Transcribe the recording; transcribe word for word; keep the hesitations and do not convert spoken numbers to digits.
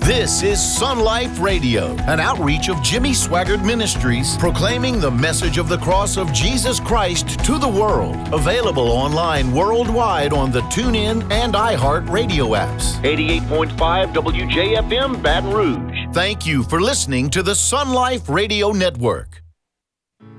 This is Sun Life Radio, an outreach of Jimmy Swaggart Ministries, proclaiming the message of the cross of Jesus Christ to the world. Available online worldwide on the TuneIn and iHeart radio apps. eighty-eight point five W J F M, Baton Rouge. Thank you for listening to the Sun Life Radio Network.